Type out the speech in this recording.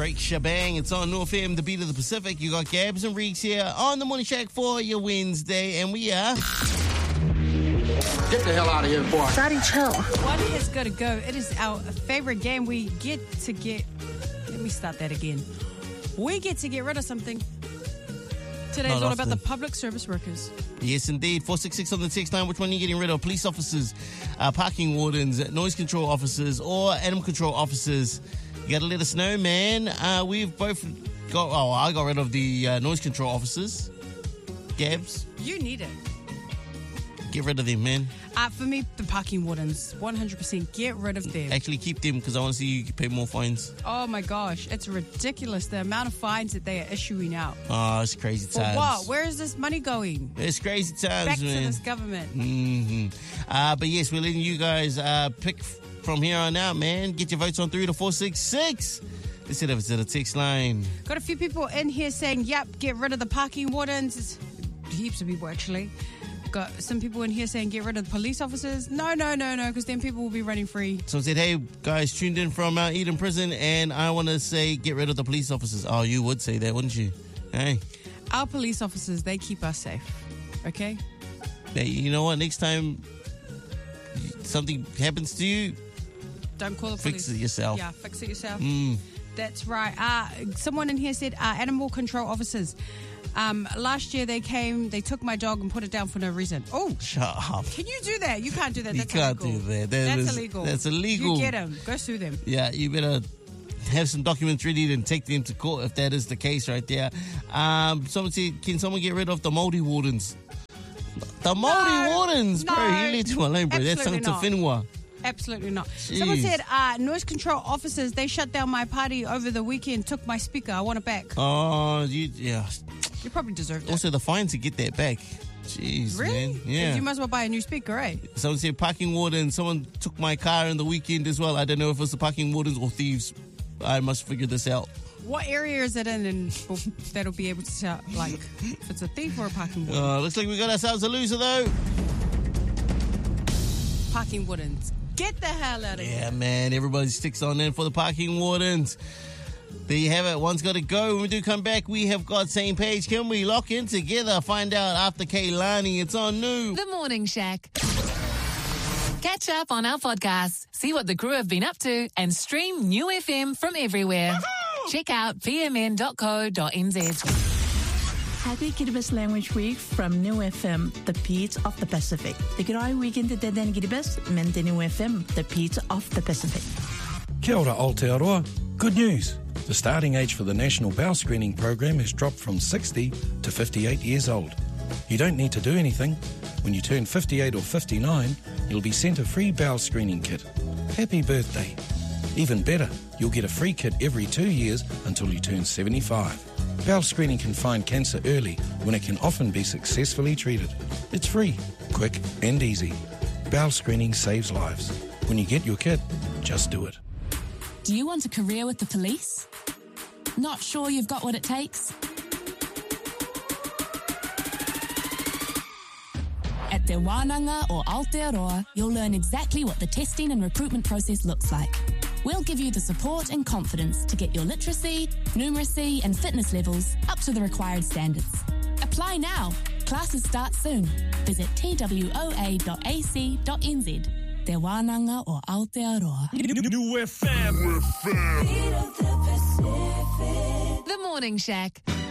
straight shebang. It's on North FM, the beat of the Pacific. You got Gabs and Reeks here on the Morning Shack for your Wednesday, and we are... Get the hell out of here, boy. Daddy, chill. One has got to go. It is our favorite game. We get... Let me start that again. We get to get rid of something. Today's all about the public service workers. Yes, indeed. 466 on the text line. Which one are you getting rid of? Police officers, parking wardens, noise control officers, or animal control officers? You got to let us know, man. We've both got... Oh, I got rid of the noise control officers. Gabs? You need it. Get rid of them, man. For me, the parking wardens, 100%. Get rid of them. Actually, keep them because I want to see you pay more fines. Oh, my gosh. It's ridiculous, the amount of fines that they are issuing out. Oh, it's crazy times. For what? Where is this money going? It's crazy times, Back man. to this government. Mm-hmm. But yes, we're letting you guys pick from here on out, man. Get your votes on 3 to 466. Let's hit over to the text line. Got a few people in here saying, yep, get rid of the parking wardens. It's heaps of people, actually. Got some people in here saying get rid of the police officers. No, because then people will be running free. So I said, hey, guys, tuned in from Mount Eden Prison, and I want to say get rid of the police officers. Oh, you would say that, wouldn't you? Hey. Our police officers, they keep us safe, okay? Hey, you know what? Next time something happens to you, don't call the police. Fix it yourself. Yeah, fix it yourself. That's right. Someone in here said animal control officers. Last year they came, they took my dog and put it down for no reason. Oh, shut up! Can you do that? You can't do that. You That's can't illegal. do that. That's illegal. That's illegal. You get them. Go sue them. Yeah, you better have some documents ready and take them to court if that is the case right there. Someone said, can someone get rid of the moldy wardens? The moldy wardens, bro. You leave them alone, bro. That's something to Whenua. Absolutely not. Jeez. Someone said, noise control officers, they shut down my party over the weekend, took my speaker. I want it back. Oh, yeah. You probably deserve that. Also, the fine to get that back. Jeez, really? Man. Yeah. You might as well buy a new speaker, eh? Someone said parking warden. Someone took my car in the weekend as well. I don't know if it's the parking wardens or thieves. I must figure this out. What area is it in and that'll be able to tell, like, if it's a thief or a parking warden? Looks like we got ourselves a loser, though. Parking wardens. Get the hell out of here. Yeah, man. Everybody sticks on in for the parking wardens. There you have it. One's got to go. When we do come back, we have got same page. Can we lock in together? Find out after Kaylani. It's on New. The Morning Shack. Catch up on our podcast, see what the crew have been up to, and stream New FM from everywhere. Woohoo! Check out pmn.co.nz. Happy Kiribati Language Week from New FM, the Beat of the Pacific. The Kirai Weekend de Den Kiribati meant New FM, the Beat of the Pacific. Kia ora Aotearoa. Good news. The starting age for the National Bowel Screening Program has dropped from 60 to 58 years old. You don't need to do anything. When you turn 58 or 59, you'll be sent a free bowel screening kit. Happy birthday. Even better, you'll get a free kit every 2 years until you turn 75. Bowel screening can find cancer early when it can often be successfully treated. It's free, quick and easy. Bowel screening saves lives. When you get your kit, just do it. Do you want a career with the police? Not sure you've got what it takes? At Te Wānanga or Aotearoa, you'll learn exactly what the testing and recruitment process looks like. We'll give you the support and confidence to get your literacy, numeracy and fitness levels up to the required standards. Apply now. Classes start soon. Visit twoa.ac.nz. Te Wānanga or Aotearoa. The Morning Shack.